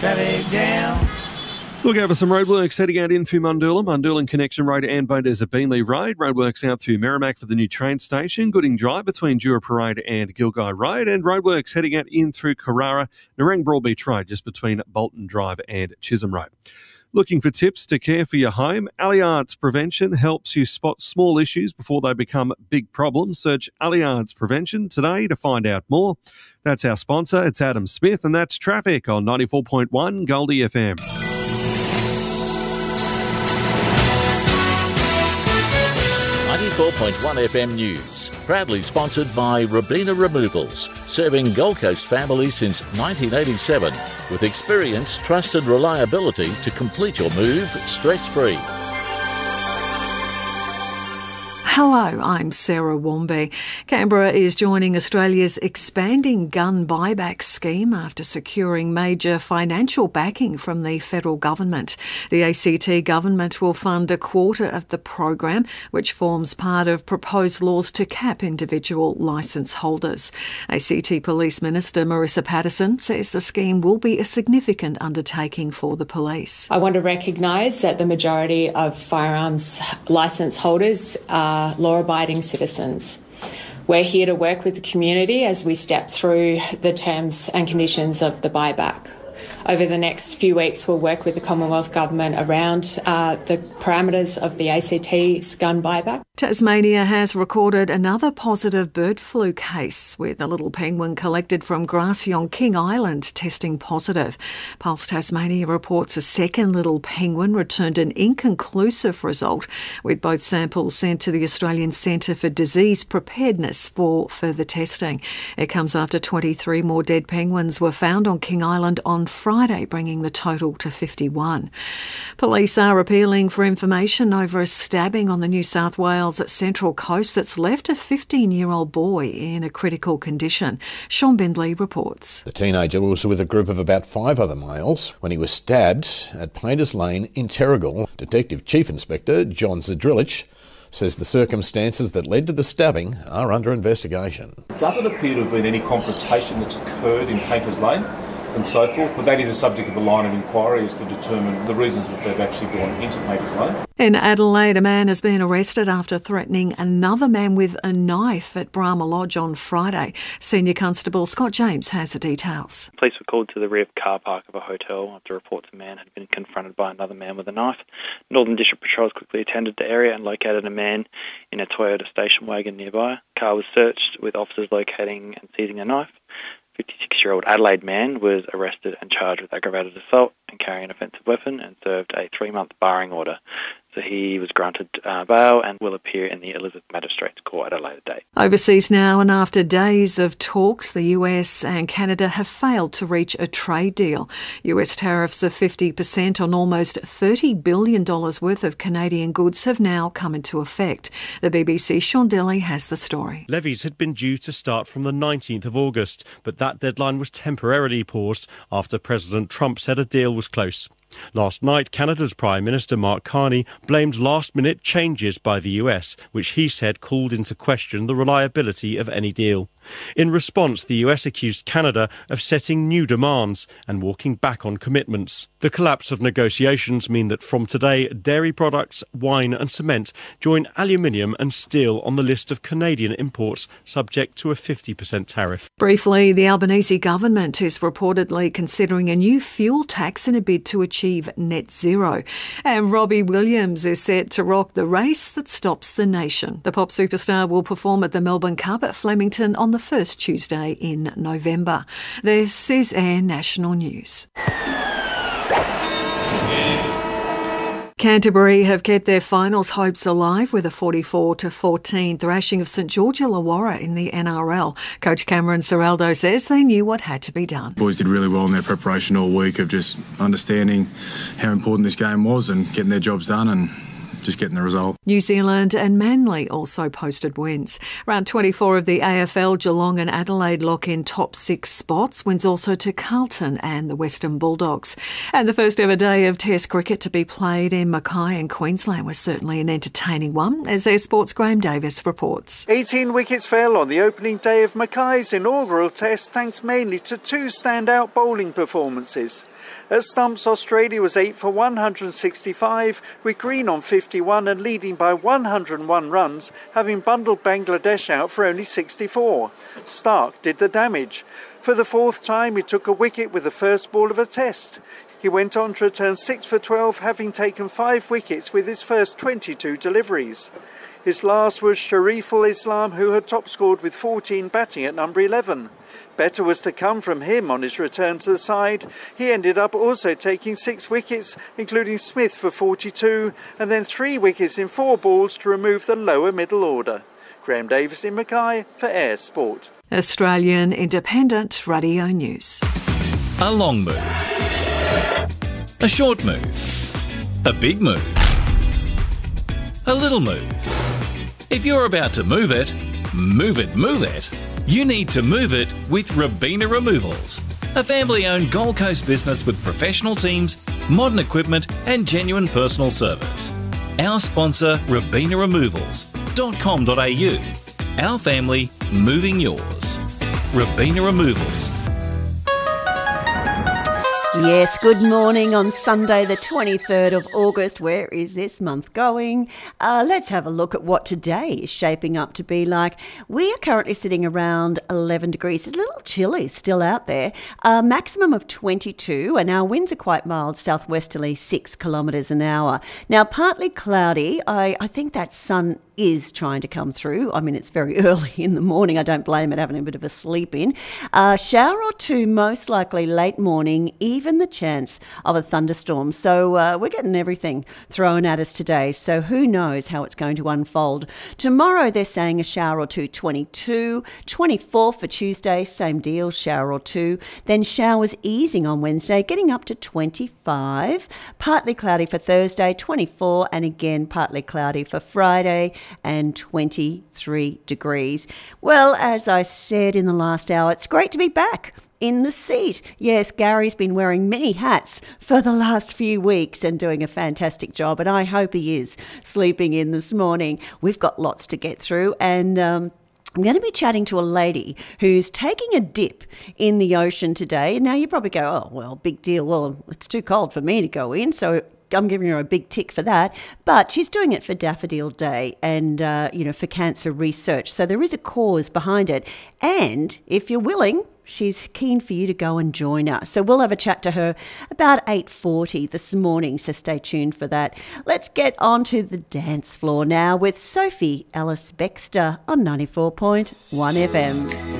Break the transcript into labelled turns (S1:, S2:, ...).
S1: traffic jam.
S2: Look out for some roadworks heading out in through Mundoolan Connection Road and Boders at Beanley Road. Roadworks out through Merrimack for the new train station. Gooding Drive between Dura Parade and Gilgai Road. And roadworks heading out in through Carrara, Nerang Broadbeach Road just between Bolton Drive and Chisholm Road. Looking for tips to care for your home? Allianz Prevention helps you spot small issues before they become big problems. Search Allianz Prevention today to find out more. That's our sponsor. It's Adam Smith, and that's Traffic on 94.1 Goldie FM.
S3: 94.1 FM News, proudly sponsored by Robina Removals, serving Gold Coast families since 1987 with experience, trust and reliability to complete your move stress-free.
S4: Hello, I'm Sarah Womby. Canberra is joining Australia's expanding gun buyback scheme after securing major financial backing from the federal government. The ACT government will fund a quarter of the program, which forms part of proposed laws to cap individual licence holders. ACT Police Minister Marissa Patterson says the scheme will be a significant undertaking for the police.
S5: I want to recognise that the majority of firearms licence holders are law-abiding citizens. We're here to work with the community as we step through the terms and conditions of the buyback. Over the next few weeks, we'll work with the Commonwealth Government around the parameters of the ACT's gun buyback.
S4: Tasmania has recorded another positive bird flu case, with a little penguin collected from Grassy on King Island testing positive. Pulse Tasmania reports a second little penguin returned an inconclusive result, with both samples sent to the Australian Centre for Disease Preparedness for further testing. It comes after 23 more dead penguins were found on King Island on Friday, bringing the total to 51. Police are appealing for information over a stabbing on the New South Wales Central Coast that's left a 15-year-old boy in a critical condition. Sean Bindley reports.
S6: The teenager was with a group of about 5 other males when he was stabbed at Painters Lane in Terrigal. Detective Chief Inspector John Zadrilich says the circumstances that led to the stabbing are under investigation.
S7: It doesn't appear to have been any confrontation that's occurred in Painters Lane and so forth, but that is a subject of a line of inquiry is to determine the reasons that they've actually gone into Painters Lane.
S4: In Adelaide, a man has been arrested after threatening another man with a knife at Brahma Lodge on Friday. Senior Constable Scott James has the details.
S8: Police were called to the rear car park of a hotel after reports a man had been confronted by another man with a knife. Northern District Patrols quickly attended the area and located a man in a Toyota station wagon nearby. The car was searched, with officers locating and seizing a knife. 56-year-old Adelaide man was arrested and charged with aggravated assault and carrying an offensive weapon and served a 3-month barring order. So he was granted bail and will appear in the Elizabeth Magistrates Court at a later date.
S4: Overseas now, and after days of talks, the US and Canada have failed to reach a trade deal. US tariffs of 50% on almost $30 billion worth of Canadian goods have now come into effect. The BBC's Sean Dilley has the story.
S9: Levies had been due to start from the 19th of August, but that deadline was temporarily paused after President Trump said a deal was close. Last night, Canada's Prime Minister Mark Carney blamed last-minute changes by the US, which he said called into question the reliability of any deal. In response, the US accused Canada of setting new demands and walking back on commitments. The collapse of negotiations mean that from today, dairy products, wine and cement join aluminium and steel on the list of Canadian imports subject to a 50% tariff.
S4: Briefly, the Albanese government is reportedly considering a new fuel tax in a bid to achieve net zero. And Robbie Williams is set to rock the race that stops the nation. The pop superstar will perform at the Melbourne Cup at Flemington on the first Tuesday in November. This is Air National News. Canterbury have kept their finals hopes alive with a 44-14 thrashing of St George Illawarra in the NRL. Coach Cameron Ciraldo says they knew what had to be done.
S10: Boys did really well in their preparation all week of just understanding how important this game was and getting their jobs done and just getting the result.
S4: New Zealand and Manly also posted wins. Round 24 of the AFL, Geelong and Adelaide lock in top 6 spots. Wins also to Carlton and the Western Bulldogs. And the first ever day of Test cricket to be played in Mackay in Queensland was certainly an entertaining one, as Air Sports' Graham Davis reports.
S11: 18 wickets fell on the opening day of Mackay's inaugural Test, thanks mainly to 2 standout bowling performances. At stumps, Australia was 8 for 165, with Green on 51 and leading by 101 runs, having bundled Bangladesh out for only 64. Stark did the damage. For the fourth time, he took a wicket with the first ball of a test. He went on to return 6 for 12, having taken 5 wickets with his first 22 deliveries. His last was Shariful Islam, who had top scored with 14 batting at number 11. Better was to come from him on his return to the side. He ended up also taking 6 wickets, including Smith for 42, and then 3 wickets in 4 balls to remove the lower middle order. Graham Davis in Mackay for Air Sport.
S4: Australian Independent Radio News.
S1: A long move. A short move. A big move. A little move. If you're about to move it, you need to move it with Robina Removals, a family-owned Gold Coast business with professional teams, modern equipment and genuine personal service. Our sponsor, robinaremovals.com.au. Our family, moving yours. Robina Removals.
S12: Yes, good morning on Sunday the 23rd of August. Where is this month going? Let's have a look at what today is shaping up to be like. We are currently sitting around 11 degrees. It's a little chilly still out there. Maximum of 22 and our winds are quite mild, southwesterly 6 kilometres an hour. Now partly cloudy. I think that sun is trying to come through. I mean, it's very early in the morning. I don't blame it, having a bit of a sleep in. Shower or two, most likely late morning, even the chance of a thunderstorm. So we're getting everything thrown at us today. So who knows how it's going to unfold. Tomorrow they're saying a shower or two, 22, 24 for Tuesday, same deal, shower or two. Then showers easing on Wednesday, getting up to 25. Partly cloudy for Thursday, 24, and again partly cloudy for Friday, and 23 degrees. Well, as I said in the last hour, it's great to be back in the seat. Yes, Gary's been wearing many hats for the last few weeks and doing a fantastic job, and I hope he is sleeping in this morning. We've got lots to get through, and I'm going to be chatting to a lady who's taking a dip in the ocean today. Now, you probably go, oh, well, big deal. Well, it's too cold for me to go in, so I'm giving her a big tick for that. But she's doing it for Daffodil Day and, for cancer research. So there is a cause behind it. And if you're willing, she's keen for you to go and join us. So we'll have a chat to her about 8:40 this morning, so stay tuned for that. Let's get on to the dance floor now with Sophie Ellis-Bextor on 94.1 FM.